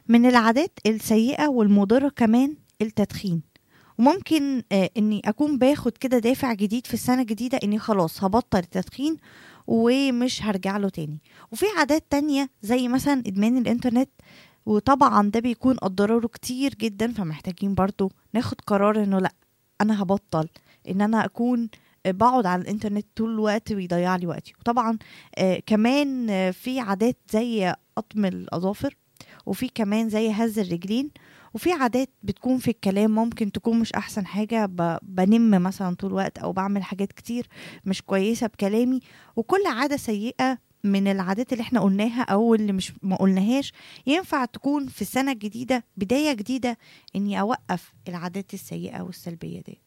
من العادات السيئة والمضرة كمان التدخين. وممكن اني اكون باخد كده دافع جديد في السنة الجديدة اني خلاص هبطل التدخين ومش هرجع له تاني. وفي عادات تانية زي مثلا ادمان الانترنت، وطبعا ده بيكون اضراره كتير جدا، فمحتاجين برضو ناخد قرار انه لا، انا هبطل ان انا اكون بقعد على الانترنت طول الوقت ويضيع لي وقتي. وطبعا كمان في عادات زي قطم الاظافر، وفي كمان زي هز الرجلين. وفي عادات بتكون في الكلام ممكن تكون مش احسن حاجة، بنم مثلا طول الوقت او بعمل حاجات كتير مش كويسة بكلامي. وكل عادة سيئة من العادات اللي احنا قلناها او اللي مش ما قلناهاش ينفع تكون في السنة الجديدة بداية جديدة اني اوقف العادات السيئة والسلبية دي.